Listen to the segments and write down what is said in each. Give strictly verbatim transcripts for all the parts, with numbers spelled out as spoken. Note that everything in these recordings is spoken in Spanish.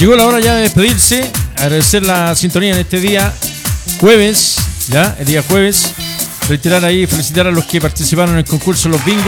Llegó la hora ya de despedirse, agradecer la sintonía en este día jueves, ya, el día jueves, reiterar ahí, felicitar a los que participaron en el concurso Los Bingos,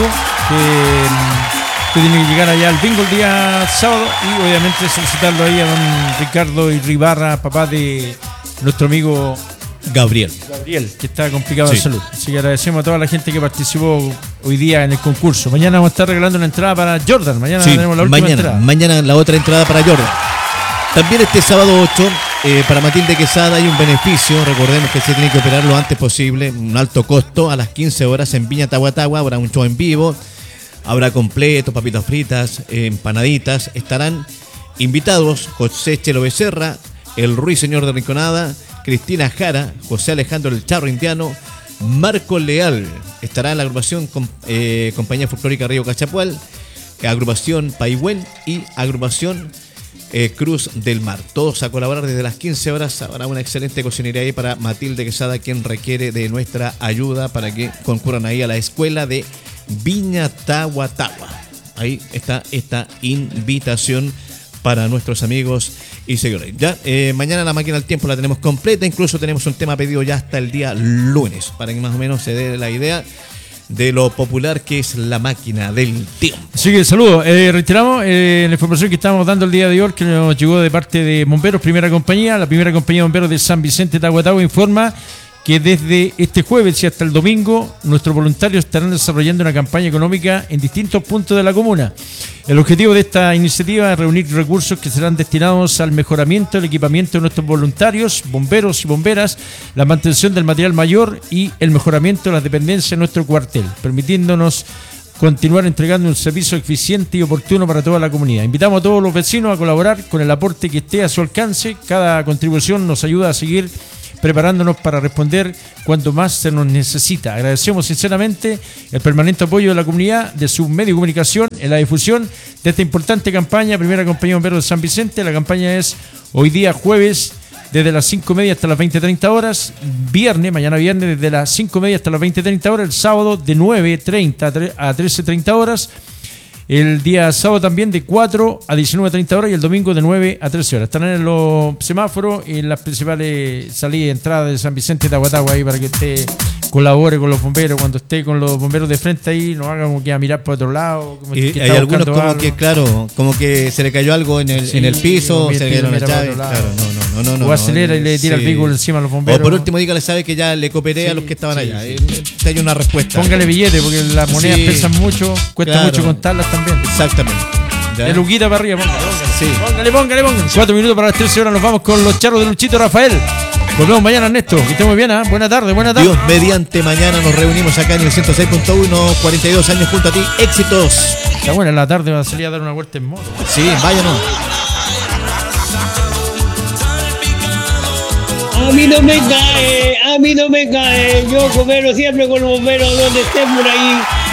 que, que tienen que llegar allá al bingo el día sábado, y obviamente solicitarlo ahí a don Ricardo Irribarra, papá de nuestro amigo Gabriel. Gabriel, que está complicado Sí. de salud. Así que agradecemos a toda la gente que participó hoy día en el concurso. Mañana vamos a estar regalando una entrada para Jordan. Mañana Sí, tenemos la última mañana, entrada. mañana la otra entrada para Jordan. También este sábado ocho, eh, para Matilde Quesada hay un beneficio. Recordemos que se tiene que operar lo antes posible, un alto costo. A las quince horas en Viña Tahuatahua habrá un show en vivo. Habrá completos, papitas fritas, eh, empanaditas. Estarán invitados José Chelo Becerra, el Ruiseñor de Rinconada, Cristina Jara, José Alejandro El Charro Indiano, Marco Leal. Estará en la agrupación com- eh, Compañía Folclórica Río Cachapual, agrupación Paihuén y agrupación eh, Cruz del Mar. Todos a colaborar desde las quince horas. Habrá una excelente cocinería ahí para Matilde Quesada, quien requiere de nuestra ayuda para que concurran ahí a la escuela de Viña Tahuatahua. Ahí está esta invitación para nuestros amigos y seguidores. Ya, eh, mañana la máquina del tiempo la tenemos completa, incluso tenemos un tema pedido ya hasta el día lunes, para que más o menos se dé la idea de lo popular que es la máquina del tiempo. Así que saludos. Eh, reiteramos eh, la información que estábamos dando el día de hoy, que nos llegó de parte de Bomberos, primera compañía. La primera compañía de bomberos de San Vicente Tahuatahua informa que desde este jueves y hasta el domingo nuestros voluntarios estarán desarrollando una campaña económica en distintos puntos de la comuna. El objetivo de esta iniciativa es reunir recursos que serán destinados al mejoramiento del equipamiento de nuestros voluntarios, bomberos y bomberas, la mantención del material mayor y el mejoramiento de las dependencias de nuestro cuartel, permitiéndonos continuar entregando un servicio eficiente y oportuno para toda la comunidad. Invitamos a todos los vecinos a colaborar con el aporte que esté a su alcance. Cada contribución nos ayuda a seguir preparándonos para responder cuando más se nos necesita. Agradecemos sinceramente el permanente apoyo de la comunidad, de su medio de comunicación en la difusión de esta importante campaña, primera compañía de bomberos de San Vicente. La campaña es hoy día jueves desde las cinco y media hasta las veinte treinta horas, viernes, mañana viernes desde las cinco y media hasta las veinte treinta horas, el sábado de nueve treinta a trece treinta horas, el día sábado también de cuatro a diecinueve treinta horas y el domingo de nueve a trece horas. Estarán en los semáforos y en las principales salidas y entradas de San Vicente de Tahuatahua ahí para que usted colabore con los bomberos. Cuando esté con los bomberos de frente ahí, no haga como que a mirar por otro lado. Como Y que hay está algunos buscando como algo. que, claro, como que se le cayó algo en el, Sí, en el piso, o se le mira, cayeron las mira para llaves. otro lado. Claro, no, no, no, no. O no, acelera y le tira sí. el vehículo encima a los bomberos. O por último, dígale, sabe que ya le cooperé Sí, a los que estaban sí, allá. sí. Eh, Te hay una respuesta. Póngale billete porque las monedas Sí. pesan mucho, cuesta Claro. mucho contarlas también. Exactamente. ¿Ya? De Luquita para arriba, póngale, póngale. Sí. Póngale, póngale, póngale. Cuatro minutos para las trece horas, nos vamos con los charros de Luchito Rafael. Volvemos mañana, Ernesto. Que esté muy bien, ¿eh? Buena tarde, buena tarde. Dios mediante, mañana nos reunimos acá en el ciento seis punto uno, cuarenta y dos años junto a ti. Éxitos. Está buena, en la tarde va a salir a dar una vuelta en moto. Sí, váyanos. A mí no me cae, a mí no me cae. Yo coopero siempre con los bomberos donde estén por ahí.